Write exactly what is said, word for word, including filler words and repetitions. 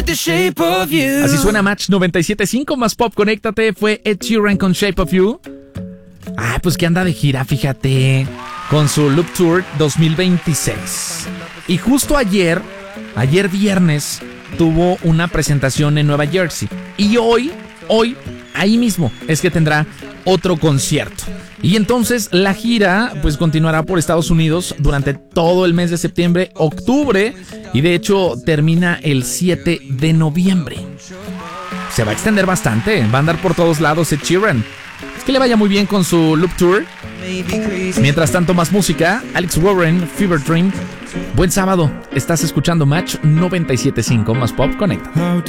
Así suena Match noventa y siete punto cinco más Pop. Conéctate. Fue Ed Sheeran con Shape of You. Ah, pues que anda de gira, fíjate, con su Loop Tour dos mil veintiséis. Y justo ayer, ayer viernes, tuvo una presentación en Nueva Jersey. Y hoy, hoy, ahí mismo, es que tendrá otro concierto. Y entonces la gira pues continuará por Estados Unidos durante todo el mes de septiembre, octubre, y de hecho termina el siete de noviembre. Se va a extender bastante, va a andar por todos lados Ed Sheeran. Es que le vaya muy bien con su Loop Tour. Mientras tanto, más música. Alex Warren, Fever Dream. Buen sábado, estás escuchando Match noventa y siete punto cinco más Pop. Conecta.